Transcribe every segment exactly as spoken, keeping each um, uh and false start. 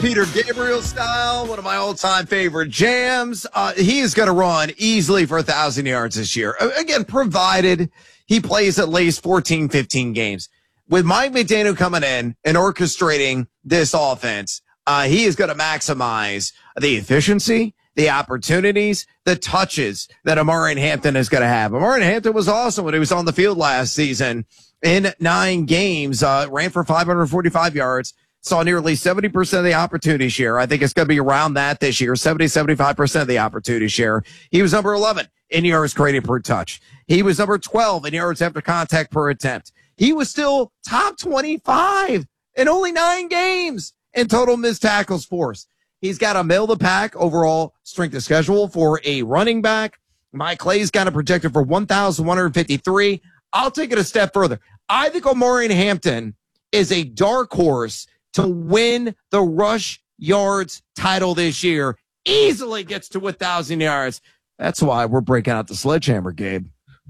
Peter Gabriel style, one of my all-time favorite jams. Uh, he is going to run easily for a thousand yards this year. Again, provided he plays at least fourteen, fifteen games. With Mike McDaniel coming in and orchestrating this offense, uh, he is going to maximize the efficiency, the opportunities, the touches that Omarion Hampton is going to have. Omarion Hampton was awesome when he was on the field last season in nine games, uh, ran for five hundred forty-five yards. Saw nearly seventy percent of the opportunity share. I think it's going to be around that this year, seventy, seventy-five percent of the opportunity share. He was number eleven in yards created per touch. He was number twelve in yards after contact per attempt. He was still top twenty-five in only nine games in total missed tackles force. He's got a middle of the pack overall strength of schedule for a running back. Mike Clay's got a projected for one thousand one hundred fifty-three. I'll take it a step further. I think Omarion Hampton is a dark horse to win the rush yards title this year. Easily gets to one thousand yards. That's why we're breaking out the sledgehammer, Gabe.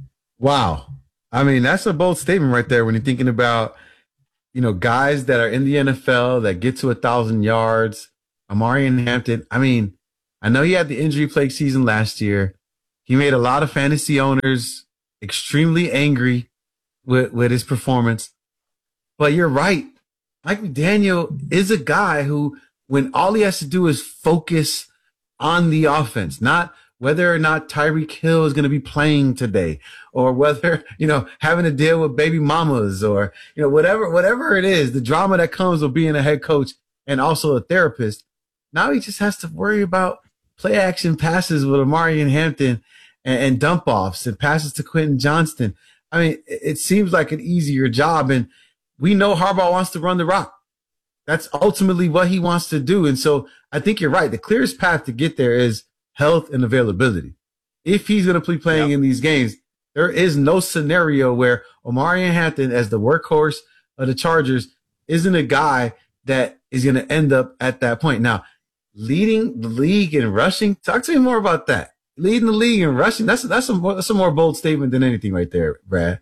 Wow. I mean, that's a bold statement right there when you're thinking about, you know, guys that are in the N F L that get to one thousand yards. Omarion Hampton, I mean, I know he had the injury-plagued season last year. He made a lot of fantasy owners extremely angry with, with his performance. But you're right. Mike McDaniel is a guy who, when all he has to do is focus on the offense, not whether or not Tyreek Hill is going to be playing today, or whether, you know, having to deal with baby mamas, or, you know, whatever, whatever it is, the drama that comes with being a head coach and also a therapist. Now he just has to worry about play action passes with Omarion Hampton and, and dump offs and passes to Quentin Johnston. I mean, it, it seems like an easier job, and we know Harbaugh wants to run the rock. That's ultimately what he wants to do. And so I think you're right. The clearest path to get there is health and availability. If he's going to be playing yep. in these games, there is no scenario where Omarion Hampton, as the workhorse of the Chargers, isn't a guy that is going to end up at that point. Now, leading the league in rushing, talk to me more about that. Leading the league in rushing, that's, that's, a, that's a more bold statement than anything right there, Brad.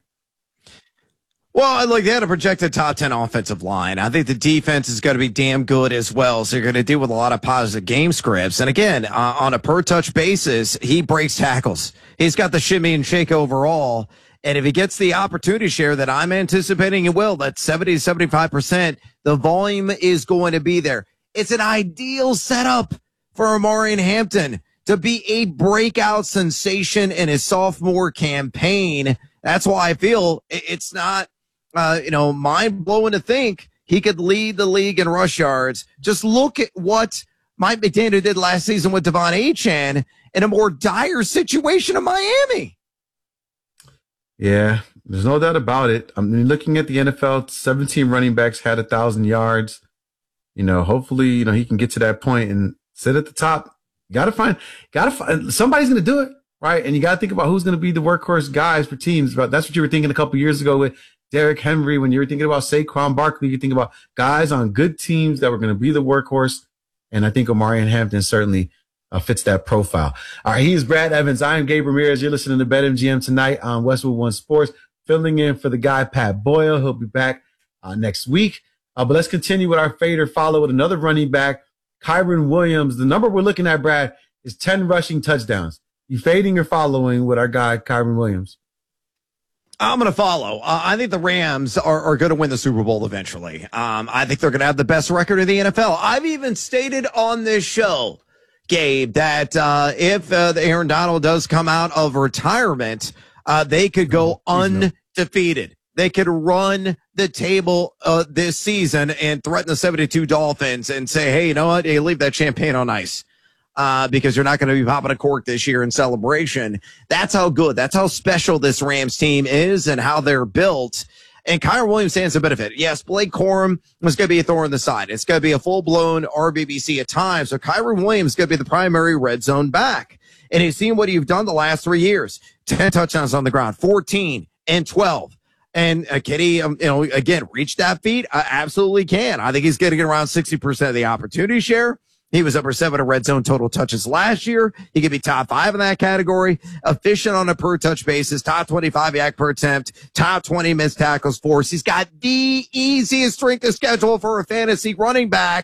Well, look, they had a projected top ten offensive line. I think the defense is going to be damn good as well. So you're going to deal with a lot of positive game scripts. And again, uh, on a per touch basis, he breaks tackles. He's got the shimmy and shake overall. And if he gets the opportunity share that I'm anticipating he will, that's seventy to seventy-five percent, the volume is going to be there. It's an ideal setup for Omarion Hampton to be a breakout sensation in his sophomore campaign. That's why I feel it's not, Uh, you know, mind blowing to think he could lead the league in rush yards. Just look at what Mike McDaniel did last season with Devon Achane in a more dire situation in Miami. Yeah, there's no doubt about it. I mean, looking at the N F L, seventeen running backs had a thousand yards. You know, hopefully, you know, he can get to that point and sit at the top. You gotta find, gotta find, somebody's going to do it, right? And you got to think about who's going to be the workhorse guys for teams. But that's what you were thinking a couple of years ago with Derrick Henry. When you were thinking about Saquon Barkley, you think about guys on good teams that were going to be the workhorse. And I think Omarion Hampton certainly uh, fits that profile. All right. He is Brad Evans. I am Gabe Ramirez. You're listening to BetMGM tonight on Westwood One Sports, filling in for the guy, Pat Boyle. He'll be back uh, next week. Uh, but let's continue with our fade or follow with another running back, Kyren Williams. The number we're looking at, Brad, is ten rushing touchdowns. You fading or following with our guy, Kyren Williams? I'm going to follow. Uh, I think the Rams are, are going to win the Super Bowl eventually. Um, I think they're going to have the best record in the N F L. I've even stated on this show, Gabe, that uh, if uh, the Aaron Donald does come out of retirement, uh, they could go undefeated. They could run the table uh, this season and threaten the seventy-two Dolphins and say, hey, you know what? Hey, leave that champagne on ice. Uh, because you're not going to be popping a cork this year in celebration. That's how good, that's how special this Rams team is and how they're built. And Kyren Williams stands to benefit. Yes, Blake Corum was going to be a thorn in the side. It's going to be a full-blown R B B C at times. So Kyren Williams is going to be the primary red zone back. And he's seen what you've done the last three years. ten touchdowns on the ground, fourteen and twelve. And uh, can he, um, you know, again, reach that feat? Uh, absolutely can. I think he's going to get around sixty percent of the opportunity share. He was upper seven of red zone total touches last year. He could be top five in that category. Efficient on a per touch basis, top twenty-five yak per attempt, top twenty missed tackles force. He's got the easiest strength of schedule for a fantasy running back.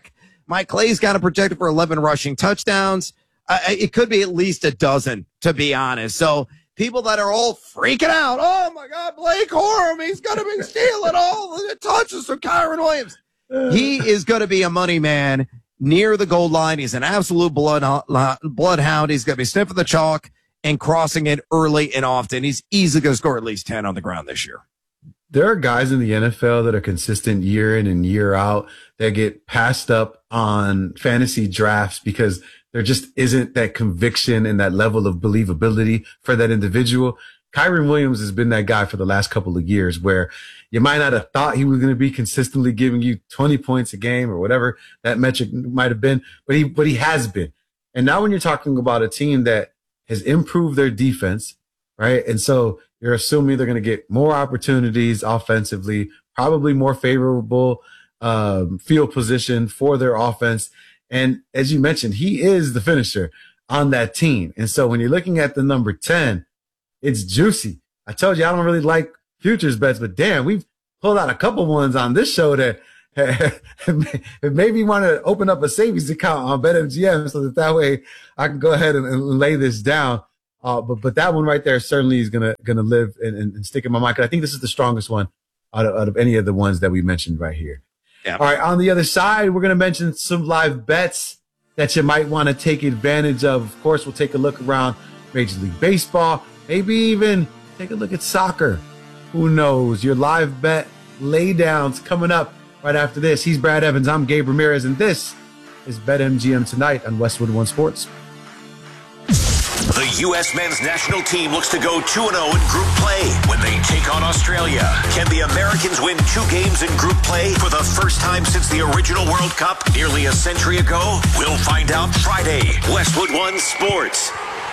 Mike Clay's got him projected for eleven rushing touchdowns. Uh, it could be at least a dozen, to be honest. So people that are all freaking out, oh, my God, Blake Corum, he's going to be stealing all the touches from Kyren Williams. He is going to be a money man near the goal line. He's an absolute blood, bloodhound. He's going to be sniffing the chalk and crossing it early and often. He's easily going to score at least ten on the ground this year. There are guys in the N F L that are consistent year in and year out that get passed up on fantasy drafts because there just isn't that conviction and that level of believability for that individual. Kyren Williams has been that guy for the last couple of years where you might not have thought he was going to be consistently giving you twenty points a game or whatever that metric might have been, but he, but he has been. And now when you're talking about a team that has improved their defense, right? And so you're assuming they're going to get more opportunities offensively, probably more favorable um, field position for their offense. And as you mentioned, he is the finisher on that team. And so when you're looking at the number ten, it's juicy. I told you I don't really like futures bets, but damn, we've pulled out a couple ones on this show that it made me want to open up a savings account on BetMGM so that that way I can go ahead and, and lay this down. Uh, but but that one right there certainly is gonna gonna live and, and, and stick in my mind because I think this is the strongest one out of, out of any of the ones that we mentioned right here. Yeah. All right, on the other side, we're gonna mention some live bets that you might want to take advantage of. Of course, we'll take a look around Major League Baseball, maybe even take a look at soccer. Who knows? Your live bet laydowns coming up right after this. He's Brad Evans. I'm Gabe Ramirez, and this is BetMGM Tonight on Westwood One Sports. The U S men's national team looks to go two and oh in group play when they take on Australia. Can the Americans win two games in group play for the first time since the original World Cup nearly a century ago? We'll find out Friday. Westwood One Sports.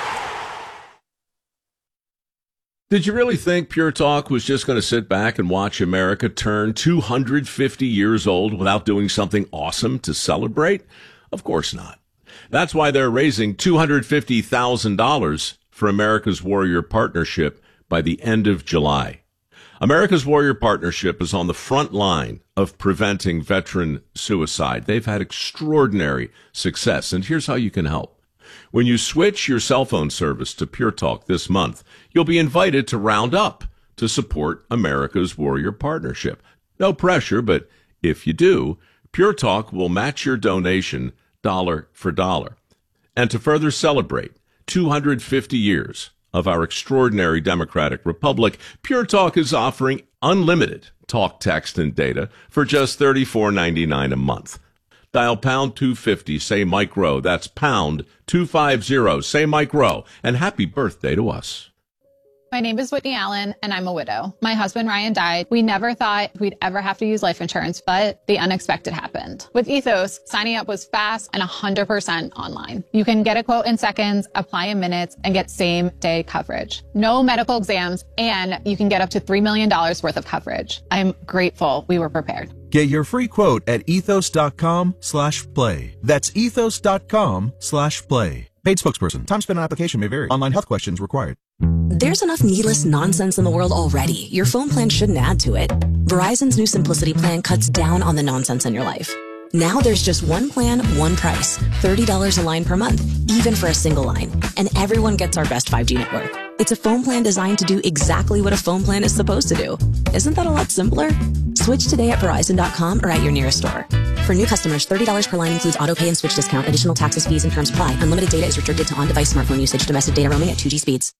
Did you really think Pure Talk was just going to sit back and watch America turn two hundred fifty years old without doing something awesome to celebrate? Of course not. That's why they're raising two hundred fifty thousand dollars for America's Warrior Partnership by the end of July. America's Warrior Partnership is on the front line of preventing veteran suicide. They've had extraordinary success, and here's how you can help. When you switch your cell phone service to Pure Talk this month, you'll be invited to round up to support America's Warrior Partnership. No pressure, but if you do, Pure Talk will match your donation dollar for dollar. And to further celebrate two hundred fifty years of our extraordinary democratic republic, Pure Talk is offering unlimited talk, text, and data for just thirty-four ninety-nine a month. Dial pound two fifty, say Mike Rowe. That's pound two fifty, say Mike Rowe. And happy birthday to us. My name is Whitney Allen, and I'm a widow. My husband, Ryan, died. We never thought we'd ever have to use life insurance, but the unexpected happened. With Ethos, signing up was fast and one hundred percent online. You can get a quote in seconds, apply in minutes, and get same-day coverage. No medical exams, and you can get up to three million dollars worth of coverage. I'm grateful we were prepared. Get your free quote at ethos.com slash play. That's ethos.com slash play. Paid spokesperson. Time spent on application may vary. Online health questions required. There's enough needless nonsense in the world already. Your phone plan shouldn't add to it. Verizon's new Simplicity plan cuts down on the nonsense in your life. Now there's just one plan, one price. thirty dollars a line per month, even for a single line. And everyone gets our best five G network. It's a phone plan designed to do exactly what a phone plan is supposed to do. Isn't that a lot simpler? Switch today at Verizon dot com or at your nearest store. For new customers, thirty dollars per line includes auto pay and switch discount. Additional taxes, fees, and terms apply. Unlimited data is restricted to on-device smartphone usage. Domestic data roaming at two G speeds.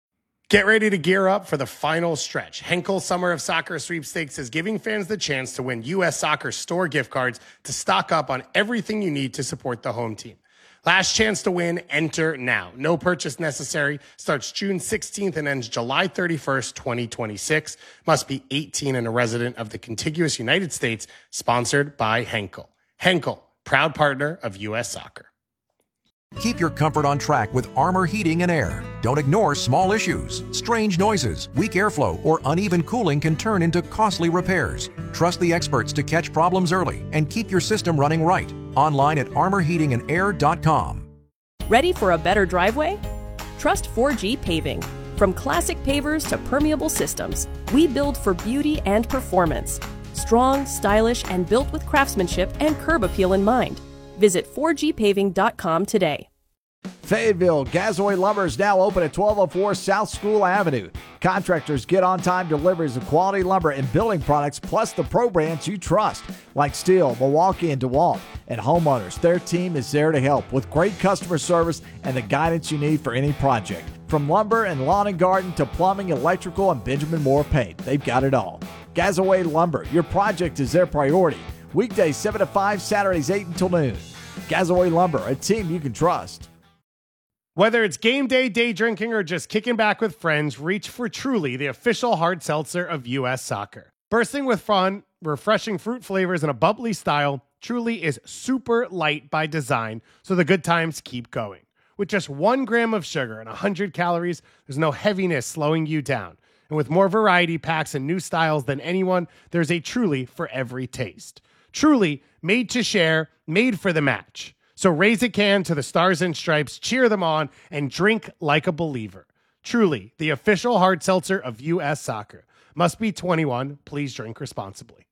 Get ready to gear up for the final stretch. Henkel Summer of Soccer Sweepstakes is giving fans the chance to win U S Soccer store gift cards to stock up on everything you need to support the home team. Last chance to win, enter now. No purchase necessary. Starts June sixteenth and ends July thirty-first, twenty twenty-six. Must be eighteen and a resident of the contiguous United States. Sponsored by Henkel. Henkel, proud partner of U S Soccer. Keep your comfort on track with Armor Heating and Air. Don't ignore small issues. Strange noises, weak airflow, or uneven cooling can turn into costly repairs. Trust the experts to catch problems early and keep your system running right. Online at armor heating and air dot com. Ready for a better driveway? Trust four G Paving. From classic pavers to permeable systems, we build for beauty and performance. Strong, stylish, and built with craftsmanship and curb appeal in mind. Visit four G paving dot com today. Fayetteville, Gazoy Lumber is now open at twelve oh four South School Avenue. Contractors get on-time deliveries of quality lumber and building products, plus the pro brands you trust, like Steel, Milwaukee, and DeWalt. And homeowners, their team is there to help with great customer service and the guidance you need for any project. From lumber and lawn and garden to plumbing, electrical, and Benjamin Moore paint, they've got it all. Gazoy Lumber, your project is their priority. Weekdays seven to five, Saturdays eight until noon. Gazoy Lumber, a team you can trust. Whether it's game day, day drinking, or just kicking back with friends, reach for Truly, the official hard seltzer of U S Soccer. Bursting with fun, refreshing fruit flavors, and a bubbly style, Truly is super light by design, so the good times keep going. With just one gram of sugar and one hundred calories, there's no heaviness slowing you down. And with more variety packs and new styles than anyone, there's a Truly for every taste. Truly, made to share, made for the match. So raise a can to the Stars and Stripes, cheer them on, and drink like a believer. Truly, the official hard seltzer of U S Soccer. Must be twenty-one. Please drink responsibly.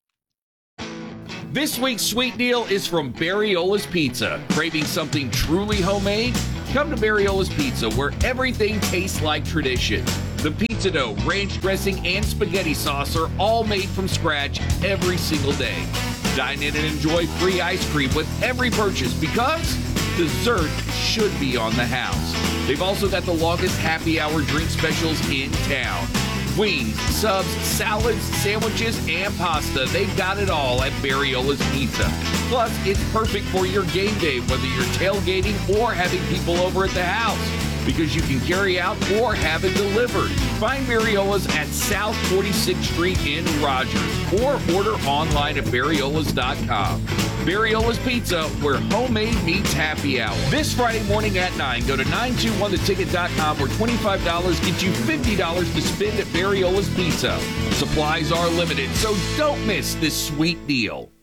This week's sweet deal is from Barriola's Pizza. Craving something truly homemade? Come to Barriola's Pizza, where everything tastes like tradition. The pizza dough, ranch dressing, and spaghetti sauce are all made from scratch every single day. Dine in and enjoy free ice cream with every purchase because dessert should be on the house. They've also got the longest happy hour drink specials in town. Wings, subs, salads, sandwiches, and pasta. They've got it all at Barriola's Pizza. Plus, it's perfect for your game day, whether you're tailgating or having people over at the house, because you can carry out or have it delivered. Find Barriola's at South forty-sixth Street in Rogers or order online at barriolas dot com. Barriola's Pizza, where homemade meets happy hour. This Friday morning at nine, go to nine two one the ticket dot com, where twenty-five dollars gets you fifty dollars to spend at Barriola's Pizza. Supplies are limited, so don't miss this sweet deal.